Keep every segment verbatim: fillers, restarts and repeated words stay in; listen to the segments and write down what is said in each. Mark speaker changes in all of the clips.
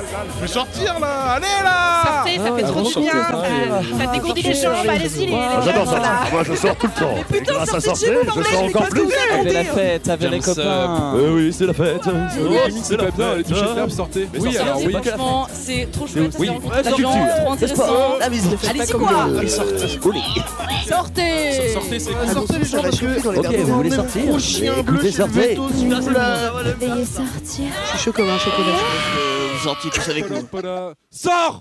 Speaker 1: Je vais sortir là. Allez là.
Speaker 2: Sortez, ça fait trop du bien. Ça, ça dégourdit les jambes. Allez-y, les, les
Speaker 3: Ah, j'adore
Speaker 2: jeunes,
Speaker 3: ça.
Speaker 2: là.
Speaker 3: Moi, je sors tout le temps.
Speaker 2: Mais putain,
Speaker 3: Et grâce à
Speaker 2: sortez de
Speaker 3: sortir,
Speaker 2: chez vous,
Speaker 3: je
Speaker 2: bordel,
Speaker 3: sors
Speaker 2: mais
Speaker 3: encore
Speaker 2: qu'est-ce
Speaker 3: plus.
Speaker 2: que vous avez
Speaker 4: Avec la fête, avec les copains.
Speaker 3: Oui, oui, c'est la fête.
Speaker 1: Oui, c'est la plein. Allez, touchez le verbe, sortez.
Speaker 4: Oui,
Speaker 1: Sortez.
Speaker 4: alors oui.
Speaker 2: Franchement, c'est trop chouette.
Speaker 3: Oui,
Speaker 2: c'est
Speaker 3: ouais,
Speaker 2: rencontrer
Speaker 3: la
Speaker 2: des gens,
Speaker 3: culture.
Speaker 2: trop intéressant.
Speaker 5: Ah, mais c'est
Speaker 2: Allez-y,
Speaker 5: pas
Speaker 2: quoi.
Speaker 5: comme le- sorti.
Speaker 2: Sortez.
Speaker 1: Sortez, c'est
Speaker 5: Ah, sortez les gens parce que dans les
Speaker 3: Ok, vous voulez sortir
Speaker 5: Gros chien bleu,
Speaker 3: Écoutez,
Speaker 5: chez le
Speaker 3: sortez.
Speaker 5: veto, s'il vous plaît.
Speaker 6: Veuillez sortir.
Speaker 5: Je suis chaud comme un chocolat. Vous sortez tous avec nous.
Speaker 1: Sors.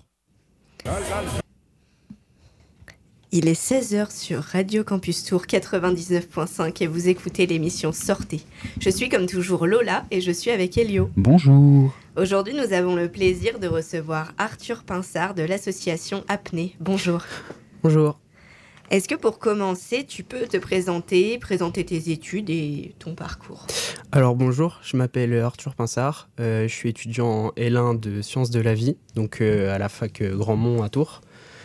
Speaker 7: Il est seize heures sur Radio Campus Tour quatre-vingt-dix-neuf point cinq et vous écoutez l'émission Sortez. Je suis comme toujours Lola et je suis avec Elio.
Speaker 8: Bonjour.
Speaker 7: Aujourd'hui, nous avons le plaisir de recevoir Arthur Pinsard de l'association Apnée. Bonjour.
Speaker 5: Bonjour.
Speaker 7: Est-ce que pour commencer, tu peux te présenter, présenter tes études et ton parcours ?
Speaker 9: Alors bonjour, je m'appelle Arthur Pinsard, euh, je suis étudiant en L un de sciences de la vie, donc euh, à la fac euh, Grandmont à Tours.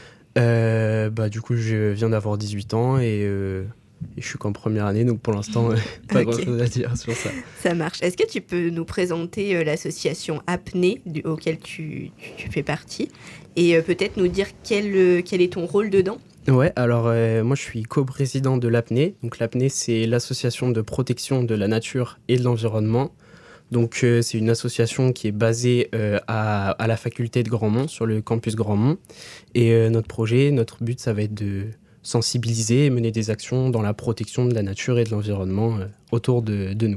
Speaker 9: Euh, bah, du coup, je viens d'avoir dix-huit ans et, euh, et je suis qu'en première année, donc pour l'instant, euh, pas
Speaker 7: Ok.
Speaker 9: grand-chose à dire sur ça.
Speaker 7: Ça marche. Est-ce que tu peux nous présenter euh, l'association Apnée du, auquel tu, tu, tu fais partie et euh, peut-être nous dire quel, euh, quel est ton rôle dedans ?
Speaker 9: Ouais, alors euh, moi je suis co-président de l'Apnée. Donc l'Apnée, c'est l'association de protection de la nature et de l'environnement. Donc euh, c'est une association qui est basée euh, à, à la faculté de Grandmont, sur le campus Grandmont. Et euh, notre projet, notre but, ça va être de sensibiliser et mener des actions dans la protection de la nature et de l'environnement euh, autour de, de nous.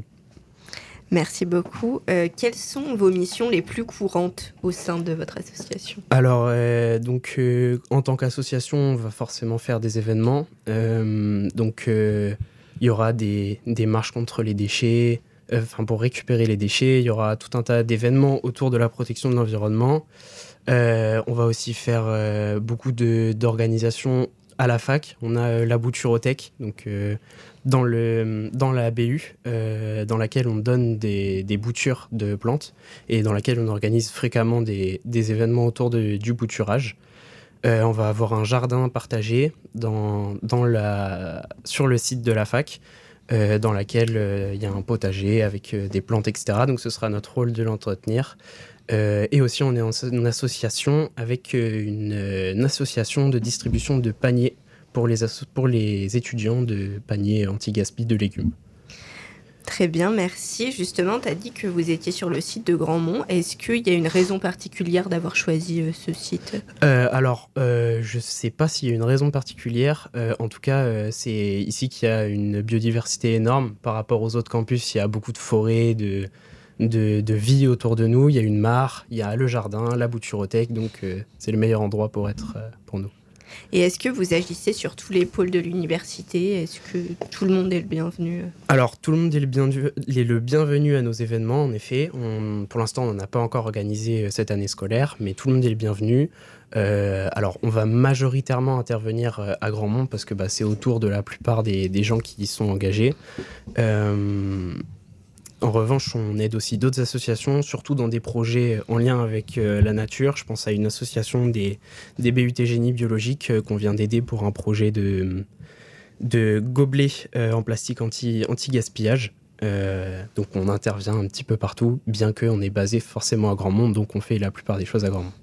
Speaker 7: Merci beaucoup. Euh, quelles sont vos missions les plus courantes au sein de votre association ?
Speaker 9: Alors, euh, donc, euh, en tant qu'association, on va forcément faire des événements. Euh, donc, euh, il y aura des, des marches contre les déchets, enfin euh, pour récupérer les déchets. Il y aura tout un tas d'événements autour de la protection de l'environnement. Euh, on va aussi faire euh, beaucoup de, d'organisations à la fac. On a euh, la Bouturothèque, donc euh, dans, le, dans la B U, euh, dans laquelle on donne des, des boutures de plantes et dans laquelle on organise fréquemment des, des événements autour de, du bouturage. Euh, on va avoir un jardin partagé dans, dans la, sur le site de la fac, euh, dans laquelle il euh, y a un potager avec euh, des plantes, et cetera. Donc ce sera notre rôle de l'entretenir. Euh, et aussi, on est en, en association avec euh, une, une association de distribution de paniers pour les, asso- pour les étudiants, de paniers anti-gaspi de légumes.
Speaker 7: Très bien, merci. Justement, tu as dit que vous étiez sur le site de Grandmont. Est-ce qu'il y a une raison particulière d'avoir choisi euh, ce site ?
Speaker 9: euh, Alors, euh, je ne sais pas s'il y a une raison particulière. Euh, en tout cas, euh, c'est ici qu'il y a une biodiversité énorme par rapport aux autres campus. Il y a beaucoup de forêts, de... De, de vie autour de nous. Il y a une mare, il y a le jardin, la Bouturothèque, donc euh, c'est le meilleur endroit pour être euh, pour nous.
Speaker 7: Et est-ce que vous agissez sur tous les pôles de l'université ? Est-ce que tout le monde est le bienvenu ?
Speaker 9: Alors, tout le monde est le, bienvenu, est le bienvenu à nos événements, en effet. On, pour l'instant, on n'a pas encore organisé cette année scolaire, mais tout le monde est le bienvenu. Euh, alors, on va majoritairement intervenir à Grandmont, parce que bah, c'est autour de la plupart des, des gens qui y sont engagés. Euh, En revanche, on aide aussi d'autres associations, surtout dans des projets en lien avec euh, la nature. Je pense à une association des, des B U T génie biologique euh, qu'on vient d'aider pour un projet de, de gobelets euh, en plastique anti, anti-gaspillage. Euh, donc on intervient un petit peu partout, bien qu'on est basé forcément à Grandmont, donc on fait la plupart des choses à Grandmont.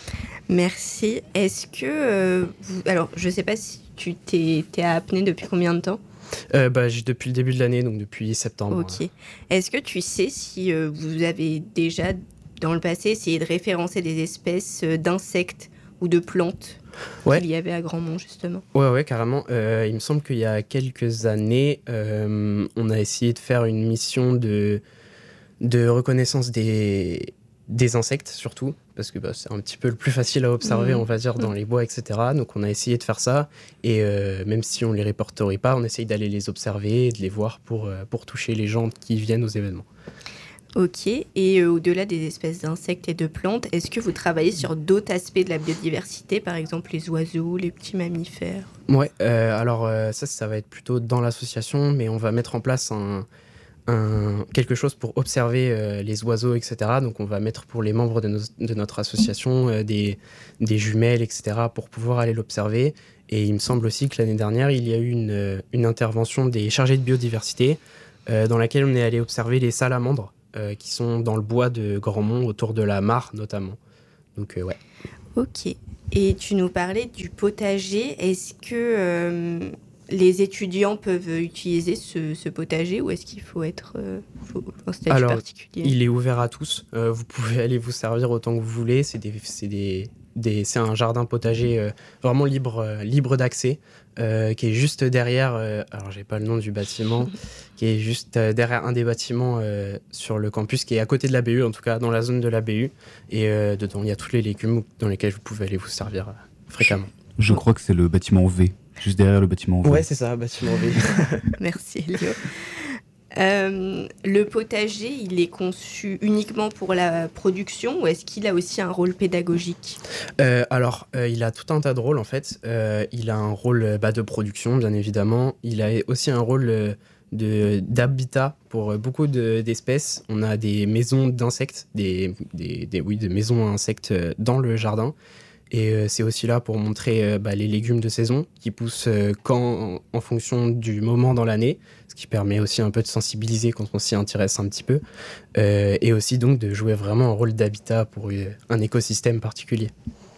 Speaker 7: Merci. Est-ce que... Euh, vous... Alors, je ne sais pas si tu t'es, t'es à Apnée depuis combien de temps ?
Speaker 9: Euh, bah, j'ai depuis le début de l'année, donc depuis septembre.
Speaker 7: Ok. Est-ce que tu sais si euh, vous avez déjà, dans le passé, essayé de référencer des espèces euh, d'insectes ou de plantes
Speaker 9: ouais.
Speaker 7: qu'il y avait à Grandmont, justement ?
Speaker 9: Ouais, ouais, carrément. Euh, il me semble qu'il y a quelques années, euh, on a essayé de faire une mission de, de reconnaissance des, des insectes, surtout, parce que bah, c'est un petit peu le plus facile à observer, mmh. on va dire, dans les bois, et cetera. Donc on a essayé de faire ça, et euh, même si on ne les répertorie pas, on essaye d'aller les observer et de les voir pour, euh, pour toucher les gens qui viennent aux événements.
Speaker 7: Ok, et euh, au-delà des espèces d'insectes et de plantes, est-ce que vous travaillez sur d'autres aspects de la biodiversité, par exemple les oiseaux, les petits mammifères ?
Speaker 9: Ouais, euh, alors euh, ça, ça va être plutôt dans l'association, mais on va mettre en place un... Un, quelque chose pour observer euh, les oiseaux, et cetera. Donc on va mettre pour les membres de, nos, de notre association euh, des, des jumelles, et cetera, pour pouvoir aller l'observer. Et il me semble aussi que l'année dernière, il y a eu une, une intervention des chargés de biodiversité euh, dans laquelle on est allé observer les salamandres euh, qui sont dans le bois de Grandmont, autour de la mare notamment. Donc, euh, ouais.
Speaker 7: Ok. Et tu nous parlais du potager. Est-ce que euh, les étudiants peuvent utiliser ce, ce potager ou est-ce qu'il faut être euh, faut un statut
Speaker 9: Alors,
Speaker 7: particulier?
Speaker 9: Il est ouvert à tous. Euh, vous pouvez aller vous servir autant que vous voulez. C'est, des, c'est, des, des, c'est un jardin potager euh, vraiment libre, euh, libre d'accès euh, qui est juste derrière. Euh, alors, j'ai pas le nom du bâtiment, qui est juste euh, derrière un des bâtiments euh, sur le campus, qui est à côté de la B U, en tout cas dans la zone de la B U. Et euh, dedans, il y a tous les légumes dans lesquels vous pouvez aller vous servir euh, fréquemment.
Speaker 6: Je crois que c'est le bâtiment V, juste derrière le bâtiment V.
Speaker 9: Ouais, c'est ça, bâtiment V.
Speaker 7: Merci, Elio. Euh, le potager, il est conçu uniquement pour la production ou est-ce qu'il a aussi un rôle pédagogique?
Speaker 9: euh, Alors, euh, il a tout un tas de rôles en fait. Euh, il a un rôle bah, de production, bien évidemment. Il a aussi un rôle euh, de, d'habitat pour euh, beaucoup de, d'espèces. On a des maisons d'insectes, des, des, des, oui, des maisons à insectes euh, dans le jardin. Et euh, c'est aussi là pour montrer euh, bah, les légumes de saison qui poussent euh, quand, en, en fonction du moment dans l'année, ce qui permet aussi un peu de sensibiliser quand on s'y intéresse un petit peu, euh, et aussi donc de jouer vraiment un rôle d'habitat pour euh, un écosystème particulier.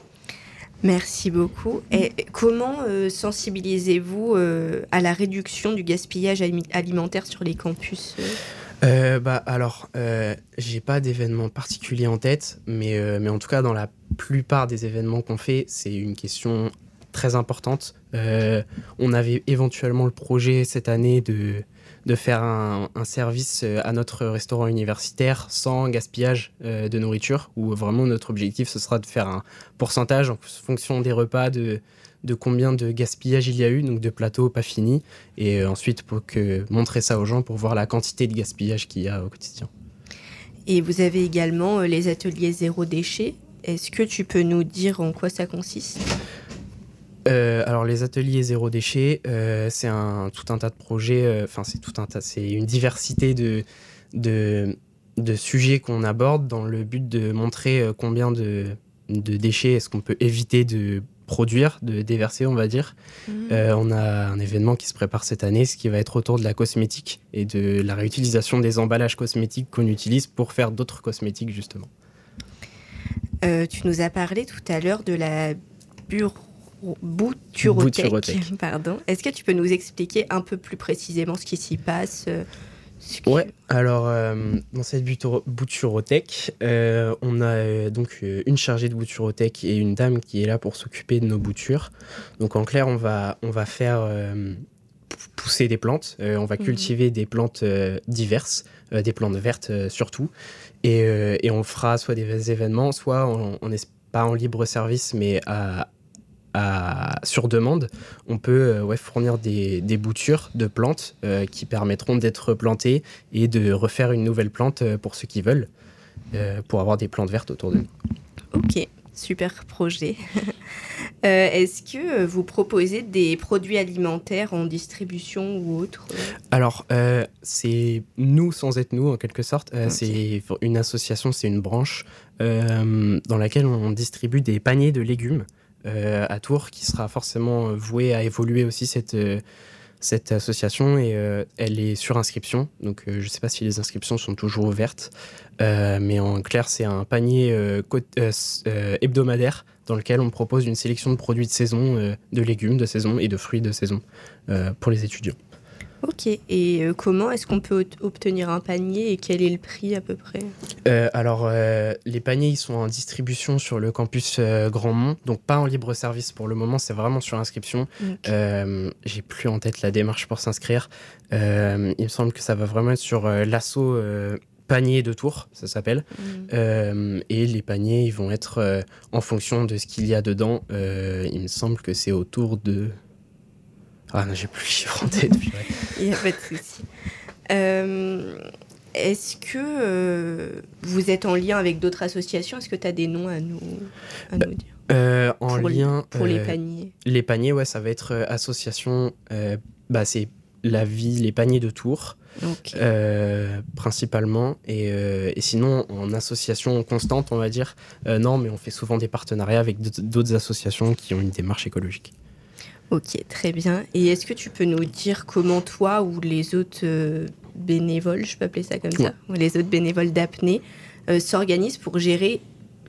Speaker 7: Merci beaucoup. Et comment euh, sensibilisez-vous euh, à la réduction du gaspillage ali- alimentaire sur les campus euh
Speaker 9: Euh, bah alors, euh, j'ai pas d'événement particulier en tête, mais, euh, mais en tout cas, dans la plupart des événements qu'on fait, c'est une question très importante. Euh, on avait éventuellement le projet cette année de, de faire un, un service à notre restaurant universitaire sans gaspillage euh, de nourriture, où vraiment notre objectif, ce sera de faire un pourcentage en fonction des repas de... de combien de gaspillage il y a eu, donc de plateaux pas finis, et euh, ensuite pour que, montrer ça aux gens pour voir la quantité de gaspillage qu'il y a au quotidien.
Speaker 7: Et vous avez également euh, les ateliers zéro déchet. Est-ce que tu peux nous dire en quoi ça consiste?
Speaker 9: euh, Alors les ateliers zéro déchet, euh, c'est un, tout un tas de projets, enfin euh, c'est tout un tas, c'est une diversité de, de, de sujets qu'on aborde dans le but de montrer euh, combien de, de déchets est-ce qu'on peut éviter de produire, de déverser, on va dire. Mmh. Euh, on a un événement qui se prépare cette année, ce qui va être autour de la cosmétique et de la réutilisation des emballages cosmétiques qu'on utilise pour faire d'autres cosmétiques, justement.
Speaker 7: Euh, tu nous as parlé tout à l'heure de la bureau... bouturothèque.
Speaker 9: Bouturothèque.
Speaker 7: Pardon. Est-ce que tu peux nous expliquer un peu plus précisément ce qui s'y passe?
Speaker 9: Que... Ouais, alors euh, dans cette bouturothèque, euh, on a euh, donc euh, une chargée de bouturothèque et une dame qui est là pour s'occuper de nos boutures. Donc en clair, on va, on va faire euh, pousser des plantes, euh, on va mmh. cultiver des plantes euh, diverses, euh, des plantes vertes euh, surtout, et, euh, et on fera soit des événements, soit on, on n'est pas en libre service, mais à À, sur demande, on peut euh, ouais, fournir des, des boutures de plantes euh, qui permettront d'être plantées et de refaire une nouvelle plante euh, pour ceux qui veulent, euh, pour avoir des plantes vertes autour de nous.
Speaker 7: Ok, super projet. euh, est-ce que vous proposez des produits alimentaires en distribution ou autre?
Speaker 9: Alors, euh, c'est nous sans être nous, en quelque sorte. Euh,
Speaker 7: okay.
Speaker 9: C'est une association, c'est une branche euh, dans laquelle on distribue des paniers de légumes Euh, à Tours, qui sera forcément vouée à évoluer aussi cette, euh, cette association, et euh, elle est sur inscription, donc euh, je ne sais pas si les inscriptions sont toujours ouvertes, euh, mais en clair c'est un panier euh, co- euh, euh, hebdomadaire dans lequel on propose une sélection de produits de saison, euh, de légumes de saison et de fruits de saison euh, pour les étudiants.
Speaker 7: Ok, et euh, comment est-ce qu'on peut obtenir un panier et quel est le prix à peu près?
Speaker 9: euh, Alors, euh, les paniers, ils sont en distribution sur le campus euh, Grandmont, donc pas en libre service pour le moment, c'est vraiment sur inscription. Okay. Euh, j'ai plus en tête la démarche pour s'inscrire. Euh, il me semble que ça va vraiment être sur euh, l'asso euh, panier de Tours, ça s'appelle. Mmh. Euh, et les paniers, ils vont être euh, en fonction de ce qu'il y a dedans. Euh, il me semble que c'est autour de... Ah non, j'ai plus le chiffre en tête.
Speaker 7: Il n'y a pas de souci. Euh, est-ce que euh, vous êtes en lien avec d'autres associations? Est-ce que tu as des noms à nous, à nous dire
Speaker 9: euh, En
Speaker 7: pour
Speaker 9: lien...
Speaker 7: Pour
Speaker 9: euh,
Speaker 7: les paniers.
Speaker 9: Les paniers, ouais, ça va être euh, association... Euh, bah, c'est la vie, les paniers de Tours, okay. euh, principalement. Et, euh, et sinon, en association constante, on va dire, euh, non, mais on fait souvent des partenariats avec d'autres associations qui ont une démarche écologique.
Speaker 7: Ok, très bien. Et est-ce que tu peux nous dire comment toi ou les autres euh, bénévoles, je peux appeler ça comme ouais. ça, ou les autres bénévoles d'apnée, euh, s'organisent pour gérer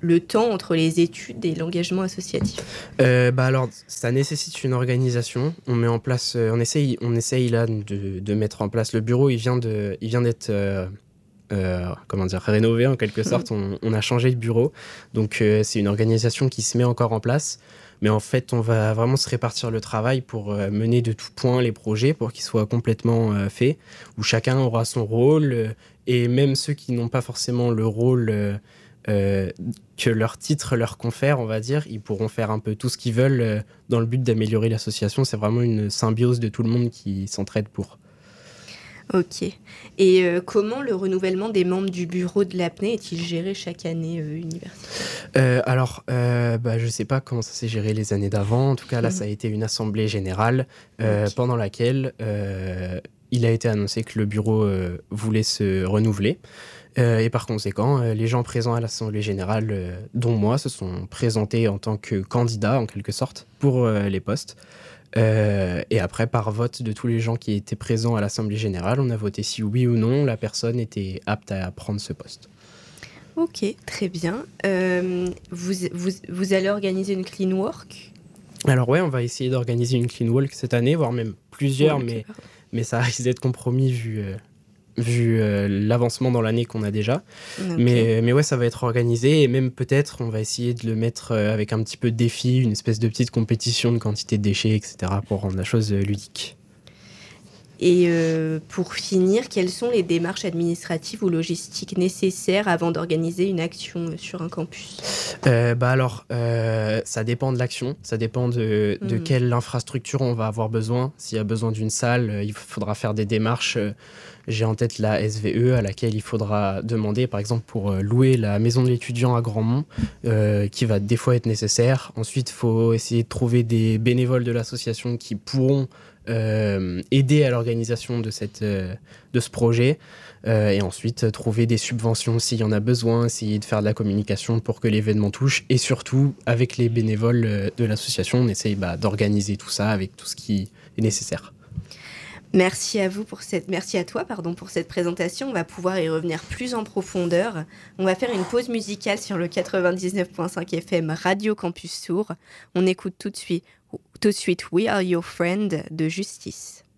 Speaker 7: le temps entre les études et l'engagement associatif?
Speaker 9: Euh, bah alors, ça nécessite une organisation. On met en place, euh, on essaye, on essaye là de, de mettre en place le bureau. Il vient de, il vient d'être, euh, euh, comment dire, rénové en quelque sorte. On, on a changé de bureau, donc euh, c'est une organisation qui se met encore en place. Mais en fait, on va vraiment se répartir le travail pour euh, mener de tout point les projets pour qu'ils soient complètement euh, faits, où chacun aura son rôle, euh, et même ceux qui n'ont pas forcément le rôle euh, euh, que leur titre leur confère, on va dire, ils pourront faire un peu tout ce qu'ils veulent euh, dans le but d'améliorer l'association. C'est vraiment une symbiose de tout le monde qui s'entraide pour.
Speaker 7: Ok. Et euh, comment le renouvellement des membres du bureau de l'A P N E est-il géré chaque année euh, universitaire?
Speaker 9: euh, Alors, euh, bah, je ne sais pas comment ça s'est géré les années d'avant. En tout cas, là, mmh. ça a été une assemblée générale euh, okay. pendant laquelle euh, il a été annoncé que le bureau euh, voulait se renouveler. Euh, et par conséquent, euh, les gens présents à l'assemblée générale, euh, dont moi, se sont présentés en tant que candidats, en quelque sorte, pour euh, les postes. Euh, et après, par vote de tous les gens qui étaient présents à l'Assemblée Générale, on a voté si oui ou non la personne était apte à prendre ce poste.
Speaker 7: Ok, très bien. Euh, vous, vous, vous allez organiser une clean walk?
Speaker 9: Alors ouais, on va essayer d'organiser une clean walk cette année, voire même plusieurs, ouais, mais, mais ça risque d'être compromis vu... Euh, vu euh, l'avancement dans l'année qu'on a déjà. Okay. Mais, mais ouais, ça va être organisé et même peut-être on va essayer de le mettre euh, avec un petit peu de défi, une espèce de petite compétition de quantité de déchets, et cetera pour rendre la chose euh, ludique.
Speaker 7: Et euh, pour finir, quelles sont les démarches administratives ou logistiques nécessaires avant d'organiser une action sur un campus?
Speaker 9: euh, bah alors, euh, ça dépend de l'action, ça dépend de, de mmh. quelle infrastructure on va avoir besoin. S'il y a besoin d'une salle, euh, il faudra faire des démarches. Euh, J'ai en tête la S V E à laquelle il faudra demander, par exemple, pour louer la maison de l'étudiant à Grandmont, euh, qui va des fois être nécessaire. Ensuite, il faut essayer de trouver des bénévoles de l'association qui pourront euh, aider à l'organisation de, cette, euh, de ce projet. Euh, et ensuite, trouver des subventions s'il y en a besoin, essayer de faire de la communication pour que l'événement touche. Et surtout, avec les bénévoles de l'association, on essaye bah, d'organiser tout ça avec tout ce qui est nécessaire.
Speaker 7: Merci à vous pour cette, merci à toi pardon pour cette présentation. On va pouvoir y revenir plus en profondeur. On va faire une pause musicale sur le quatre-vingt-dix-neuf virgule cinq F M Radio Campus Tours. On écoute tout de suite, tout de suite We Are Your Friend de Justice.